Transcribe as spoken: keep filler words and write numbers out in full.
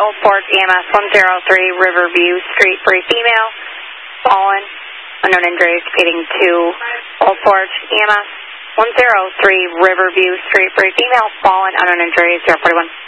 Old Forge, E M S one zero three, Riverview Street for a female, fallen, unknown injuries, speeding to Old Forge, E M S one zero three, Riverview Street for a female, fallen, unknown injuries, zero forty-one.